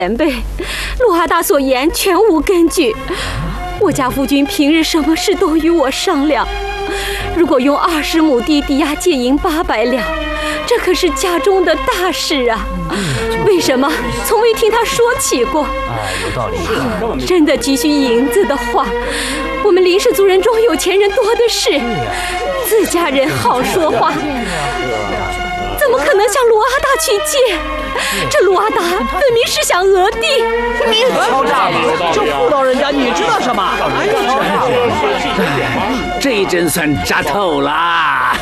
前辈，陆阿大所言全无根据。我家夫君平日什么事都与我商量，如果用20亩地抵押借银800两，这可是家中的大事啊！为什么从未听他说起过？ 有道理。 真的急需银子的话，我们林氏族人中有钱人多的是，自家人好说话，怎么可能向陆阿大去借？这陆阿达分明是想讹弟。 你敲诈吧，这妇道人家你知道什么？哎这一针算扎透了。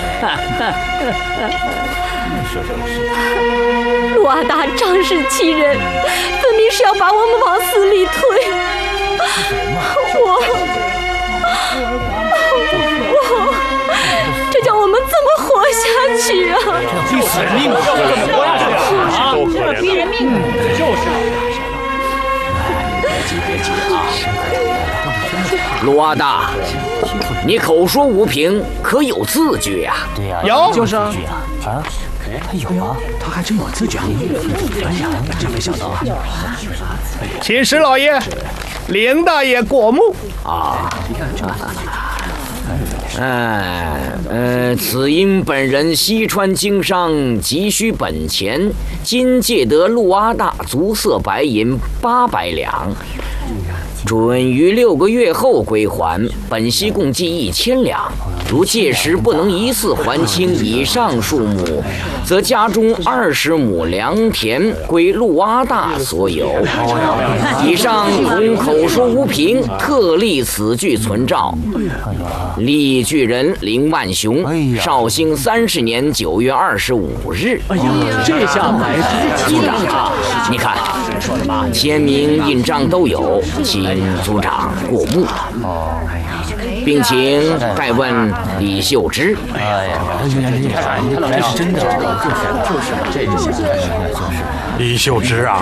陆阿达仗势欺人，分明是要把我们往死里推。这叫我们怎么活下去啊？ 你死命了，怎么活下去啊？ 这逼人命，就是。 别急啊！陆阿大，你口说无凭，可有字据呀？ 对呀， 有， 就是啊。他有啊， 他还真有字据啊！哎呀，真没想到啊！ 请石老爷、林大爷过目啊！此因本人西川经商，急需本钱，今借得陆阿大足色白银800两，准于6个月后归还，本息共计1000两。如届时不能一次还清以上数目，则家中20亩良田归陆阿大所有。以上同口说无凭，特立此据存照。立据人林万雄，绍兴30年9月25日。 哎呀，这下来组长，你看，签名印章都有，请组长过目。并请代问李秀芝。 哎呀，这是真的， 李秀芝啊，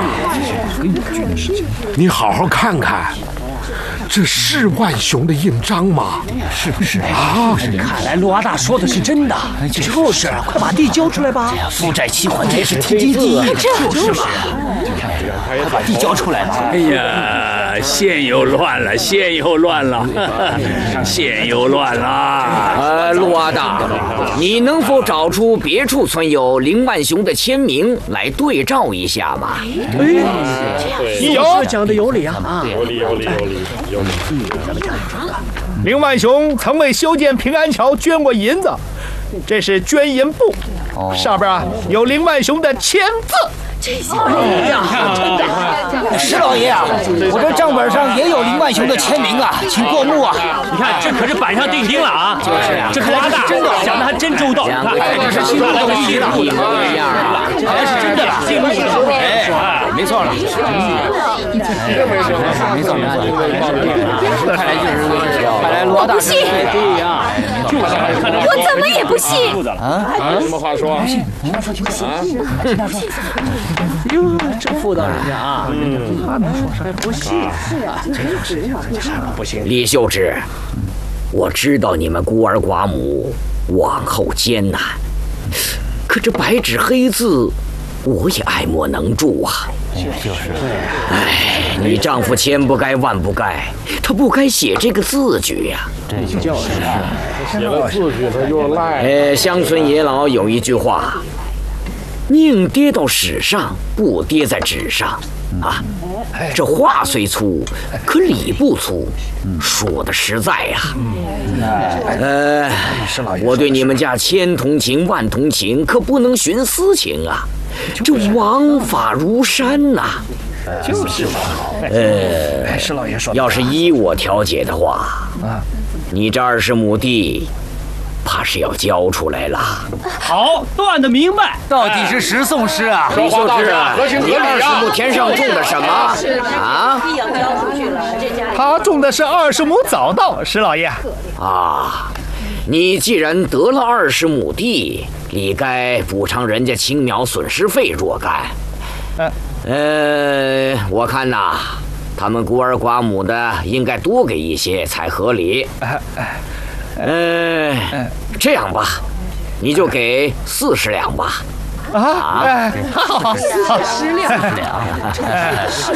你好好看看，这是万雄的印章吗？ 是不是啊？ 看来陆阿大说的是真的。就是，快把地交出来吧！ 负债期还这是天经地义的，就是嘛。快把地交出来吧！ 哎呀，县又乱了，县又乱了，县又乱了。陆阿大，你能否找出别处存有林万雄的签名来对照一下吗？ 有，讲的有理啊！ 有理。林万雄曾为修建平安桥捐过银子，这是捐银簿，上边有林万雄的签字。 哎呀，真的！石老爷啊，我这账本上也有林万雄的签名啊，请过目啊！ 你看，这可是板上钉钉了啊！ 就是啊， 这看来是真的，想的还真周到。 两个这是心中有意的，一模一样啊！ 看来是真的了， 哎，没错了，没错。看来就是看来罗大不信， 对呀， 我怎么也不信啊！什么话说？ 哟，这妇道人家啊，他能说还不信？是啊， 不行。 李秀芝，我知道你们孤儿寡母往后艰难，可这白纸黑字，我也爱莫能助啊。 就是， 哎，你丈夫千不该万不该，他不该写这个字据呀。 这就是写了字据他又赖。 乡村爷老有一句话。宁跌到史上，不跌在纸上，啊！这话虽粗，可理不粗，说的实在呀。我对你们家千同情万同情，可不能徇私情啊！这王法如山呐。 就是嘛。石老爷说， 要是依我调解的话，你这20亩地。怕是要交出来了。 好，断得明白，到底是谁送诗啊？ 李秀芝，你20亩田上种的什么啊？ 他种的是20亩早稻，石老爷。 啊，你既然得了20亩地，理该补偿人家青苗损失费若干。我看呐，他们孤儿寡母的应该多给一些才合理。这样吧，你就给40两吧。 啊，哎，好， 10两，